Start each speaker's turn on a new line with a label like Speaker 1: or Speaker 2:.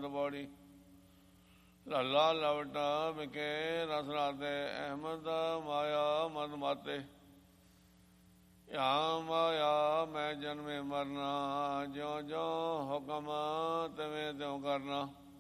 Speaker 1: ਆਨੰਦ ਬੋੜੀ। ਲੱਲਾ ਲਵਟਾ ਵਿਕੇ ਰਸ ਰਾਤੇ ਅਹਿਮਦ ਮਾਇਆ ਮਨ ਮਾਤੇ। ਯਾ ਮਾਇਆ ਮੈਂ ਜਨਮੇ ਮਰਨਾ ਜਿਉ ਜਿਉ ਹੁਕਮ ਤਵੇਂ ਤਿਉ ਕਰਨਾ।